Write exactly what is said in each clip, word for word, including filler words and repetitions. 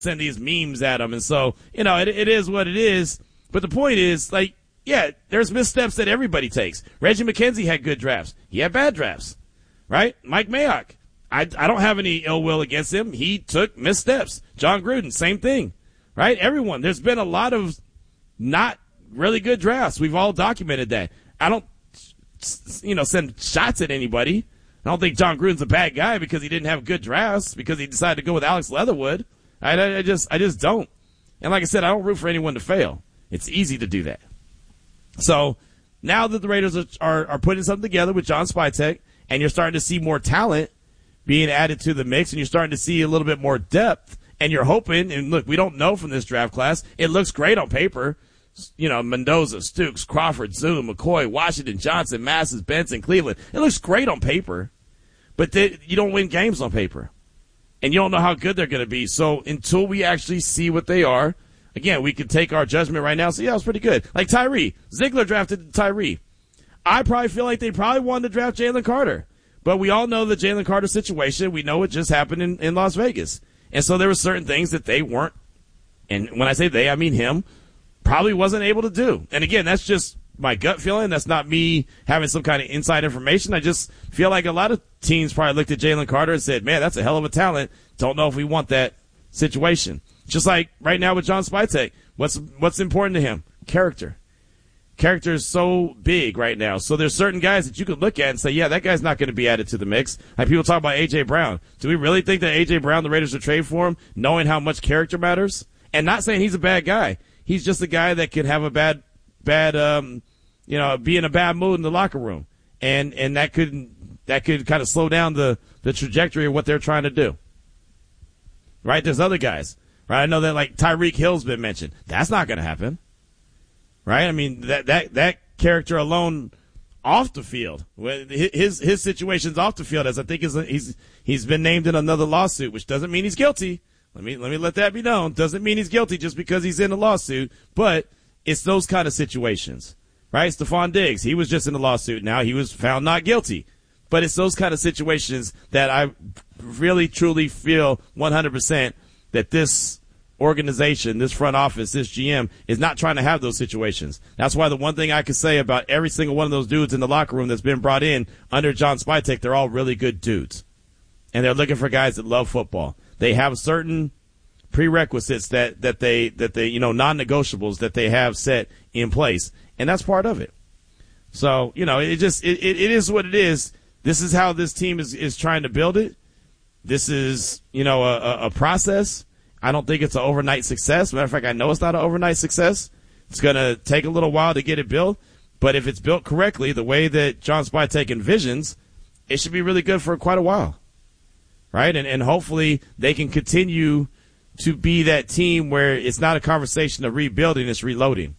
send these memes at him. And so, you know, it, it is what it is. But the point is, like, yeah, there's missteps that everybody takes. Reggie McKenzie had good drafts. He had bad drafts, right? Mike Mayock, I, I don't have any ill will against him. He took missteps. John Gruden, same thing, right? Everyone, there's been a lot of not really good drafts. We've all documented that. I don't, you know, send shots at anybody. I don't think John Gruden's a bad guy because he didn't have good drafts, because he decided to go with Alex Leatherwood. I, I just, I just don't. And like I said, I don't root for anyone to fail. It's easy to do that. So now that the Raiders are, are, are putting something together with John Spytek, and you're starting to see more talent being added to the mix, and you're starting to see a little bit more depth, and you're hoping, and look, we don't know from this draft class. It looks great on paper. You know, Mendoza, Stukes, Crawford, Zoom, McCoy, Washington, Johnson, Masses, Benson, Cleveland. It looks great on paper, but they, you don't win games on paper. And you don't know how good they're going to be. So until we actually see what they are, again, we can take our judgment right now and say, yeah, it was pretty good. Like Tyree. Ziegler drafted Tyree. I probably feel like they probably wanted to draft Jalen Carter. But we all know the Jalen Carter situation. We know it just happened in, in Las Vegas. And so there were certain things that they weren't, and when I say they, I mean him, probably wasn't able to do. And again, that's just my gut feeling. That's not me having some kind of inside information. I just feel like a lot of teams probably looked at Jalen Carter and said, man, that's a hell of a talent. Don't know if we want that situation. Just like right now with John Spytek. What's, what's important to him? Character. Character is so big right now. So there's certain guys that you could look at and say, yeah, that guy's not going to be added to the mix. Like people talk about A J. Brown. Do we really think that A J. Brown, the Raiders would trade for him, knowing how much character matters? And not saying he's a bad guy. He's just a guy that could have a bad, bad, um, you know, be in a bad mood in the locker room. And, and that could, that could kind of slow down the, the trajectory of what they're trying to do. Right? There's other guys. Right? I know that like Tyreek Hill's been mentioned. That's not going to happen. Right? I mean, that, that, that character alone off the field, his, his situation's off the field, as I think is, he's, he's been named in another lawsuit, which doesn't mean he's guilty. Let me, let me let that be known. Doesn't mean he's guilty just because he's in a lawsuit, but it's those kind of situations, right? Stephon Diggs, he was just in a lawsuit. Now he was found not guilty, but it's those kind of situations that I really truly feel one hundred percent that this organization, this front office, this G M is not trying to have those situations. That's why the one thing I could say about every single one of those dudes in the locker room that's been brought in under John Spytek, they're all really good dudes. And they're looking for guys that love football. They have certain prerequisites that, that they, that they, you know, non-negotiables that they have set in place. And that's part of it. So, you know, it just, it, it, it is what it is. This is how this team is, is trying to build it. This is, you know, a, a process. I don't think it's an overnight success. Matter of fact, I know it's not an overnight success. It's going to take a little while to get it built. But if it's built correctly, the way that John Spytek envisions, it should be really good for quite a while. Right? And, and hopefully they can continue to be that team where it's not a conversation of rebuilding, it's reloading.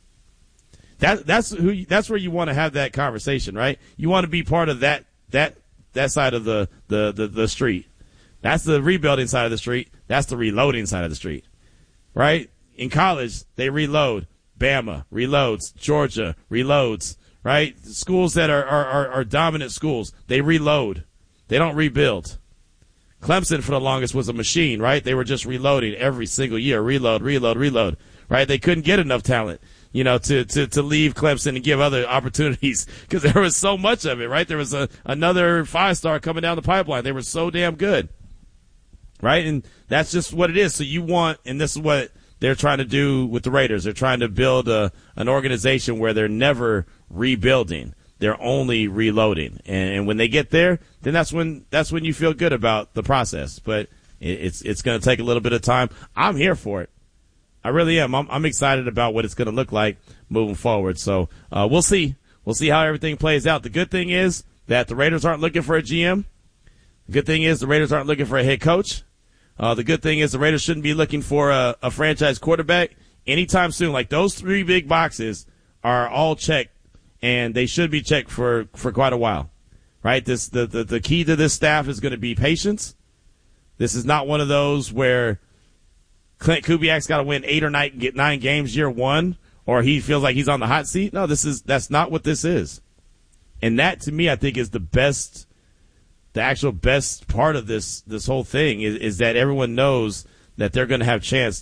That, that's who, that's where you want to have that conversation, right? You want to be part of that, that, that side of the, the, the, the street. That's the rebuilding side of the street. That's the reloading side of the street, right? In college, they reload. Bama reloads. Georgia reloads, right? Schools that are, are, are, are dominant schools, they reload. They don't rebuild. Clemson for the longest was a machine, right? They were just reloading every single year. Reload, reload, reload, right? They couldn't get enough talent, you know, to, to, to leave Clemson and give other opportunities because there was so much of it, right? There was a, another five-star coming down the pipeline. They were so damn good, right? And that's just what it is. So you want, and this is what they're trying to do with the Raiders. They're trying to build a, an organization where they're never rebuilding. They're only reloading. And when they get there, then that's when that's when you feel good about the process. But it's it's going to take a little bit of time. I'm here for it. I really am. I'm, I'm excited about what it's going to look like moving forward. So uh, we'll see. We'll see how everything plays out. The good thing is that the Raiders aren't looking for a G M. The good thing is the Raiders aren't looking for a head coach. Uh, the good thing is the Raiders shouldn't be looking for a, a franchise quarterback anytime soon. Like those three big boxes are all checked. And they should be checked for, for quite a while, right? This, the, the, the key to this staff is going to be patience. This is not one of those where Clint Kubiak's got to win eight or nine, get nine games year one, or he feels like he's on the hot seat. No, this is, that's not what this is. And that to me, I think is the best, the actual best part of this, this whole thing is, is that everyone knows that they're going to have chance